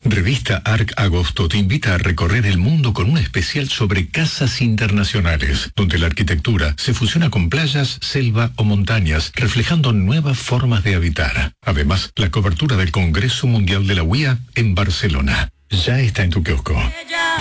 Revista Arc Agosto te invita a recorrer el mundo con un especial sobre casas internacionales, donde la arquitectura se fusiona con playas, selva o montañas, reflejando nuevas formas de habitar. Además, la cobertura del Congreso Mundial de la UIA en Barcelona. Ya está en tu kiosco.